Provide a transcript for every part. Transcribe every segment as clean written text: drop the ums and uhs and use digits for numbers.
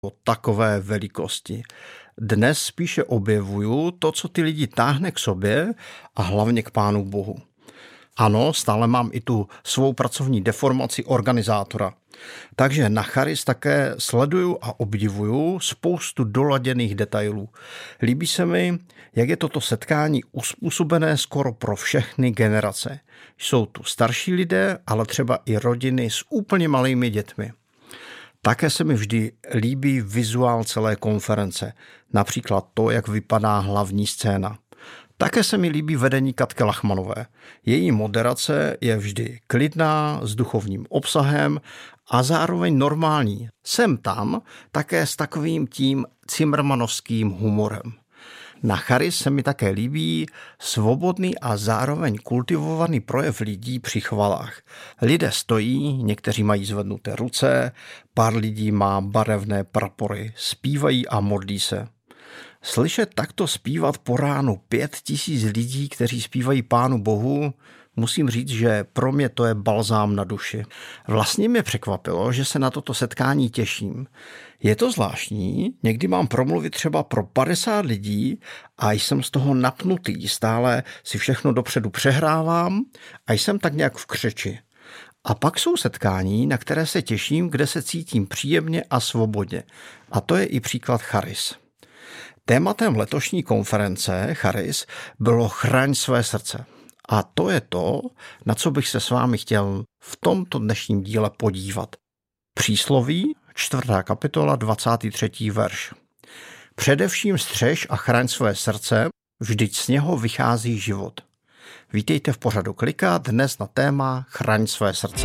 o takové velikosti. Dnes spíše objevuju to, co ty lidi táhne k sobě a hlavně k Pánu Bohu. Ano, stále mám i tu svou pracovní deformaci organizátora. Takže na Charis také sleduju a obdivuju spoustu doladěných detailů. Líbí se mi, jak je toto setkání uspůsobené skoro pro všechny generace. Jsou tu starší lidé, ale třeba i rodiny s úplně malými dětmi. Také se mi vždy líbí vizuál celé konference, například to, jak vypadá hlavní scéna. Také se mi líbí vedení Katky Lachmanové. Její moderace je vždy klidná, s duchovním obsahem a zároveň normální. Sem tam také s takovým tím cimrmanovským humorem. Na Charis se mi také líbí svobodný a zároveň kultivovaný projev lidí při chvalách. Lidé stojí, někteří mají zvednuté ruce, pár lidí má barevné prapory, zpívají a modlí se. Slyšet takto zpívat po ránu 5000 lidí, kteří zpívají Pánu Bohu, musím říct, že pro mě to je balzám na duši. Vlastně mě překvapilo, že se na toto setkání těším. Je to zvláštní, někdy mám promluvit třeba pro 50 lidí a jsem z toho napnutý, stále si všechno dopředu přehrávám a jsem tak nějak v křeči. A pak jsou setkání, na které se těším, kde se cítím příjemně a svobodně. A to je i příklad Charis. Tématem letošní konference Charis bylo Chraň své srdce. A to je to, na co bych se s vámi chtěl v tomto dnešním díle podívat. Přísloví, 4. kapitola, 23. verš. Především střež a chraň své srdce, vždyť z něho vychází život. Vítejte v pořadu Klika, dnes na téma Chraň své srdce.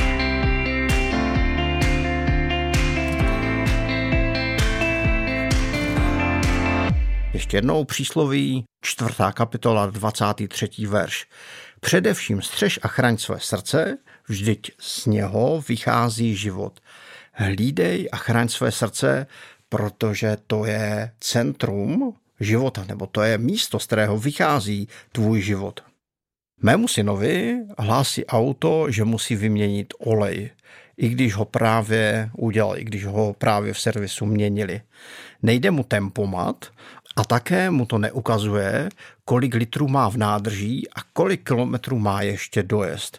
Ještě jednou přísloví, 4. kapitola, 23. verš. Především střež a chraň své srdce, vždyť z něho vychází život. Hlídej a chraň své srdce, protože to je centrum života, nebo to je místo, z kterého vychází tvůj život. Mému synovi hlásí auto, že musí vyměnit olej, i když ho právě udělali, když ho právě v servisu měnili. Nejde mu tempomat a také mu to neukazuje, kolik litrů má v nádrží a kolik kilometrů má ještě dojezd.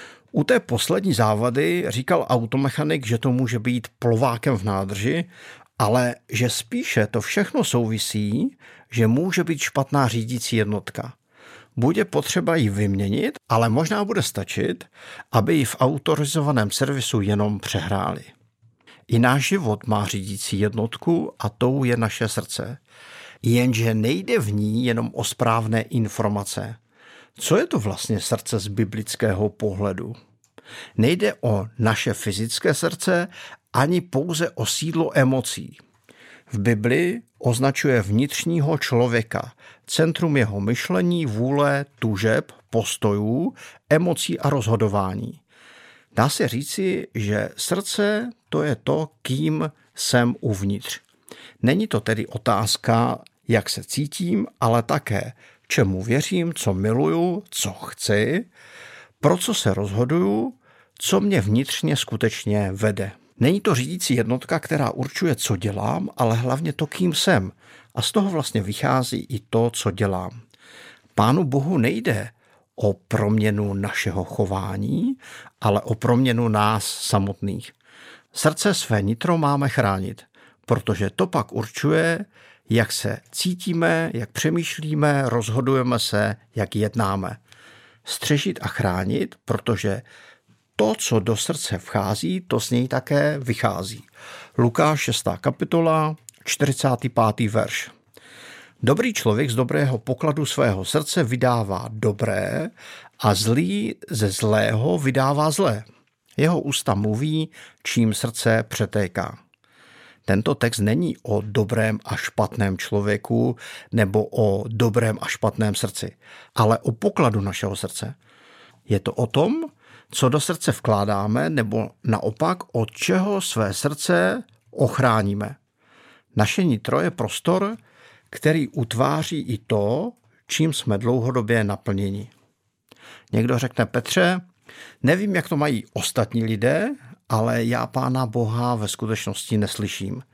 U té poslední závady říkal automechanik, že to může být plovákem v nádrži, ale že spíše to všechno souvisí, že může být špatná řídící jednotka. Bude potřeba ji vyměnit, ale možná bude stačit, aby ji v autorizovaném servisu jenom přehráli. I náš život má řídící jednotku a tou je naše srdce. Jenže nejde v ní jenom o správné informace. Co je to vlastně srdce z biblického pohledu? Nejde o naše fyzické srdce ani pouze o sídlo emocí. V Bibli označuje vnitřního člověka, centrum jeho myšlení, vůle, tužeb, postojů, emocí a rozhodování. Dá se říci, že srdce to je to, kým jsem uvnitř. Není to tedy otázka, jak se cítím, ale také, čemu věřím, co miluju, co chci, pro co se rozhoduju, co mě vnitřně skutečně vede. Není to řídící jednotka, která určuje, co dělám, ale hlavně to, kým jsem. A z toho vlastně vychází i to, co dělám. Pánu Bohu nejde o proměnu našeho chování, ale o proměnu nás samotných. Srdce své nitro máme chránit, protože to pak určuje, jak se cítíme, jak přemýšlíme, rozhodujeme se, jak jednáme. Střežit a chránit, protože to, co do srdce vchází, to z něj také vychází. Lukáš 6. kapitola, 45. verš. Dobrý člověk z dobrého pokladu svého srdce vydává dobré a zlý ze zlého vydává zlé. Jeho ústa mluví, čím srdce přetéká. Tento text není o dobrém a špatném člověku nebo o dobrém a špatném srdci, ale o pokladu našeho srdce. Je to o tom, co do srdce vkládáme, nebo naopak od čeho své srdce ochráníme. Naše nitro je prostor, který utváří i to, čím jsme dlouhodobě naplněni. Někdo řekne: Petře, nevím, jak to mají ostatní lidé, ale já Pána Boha ve skutečnosti neslyším.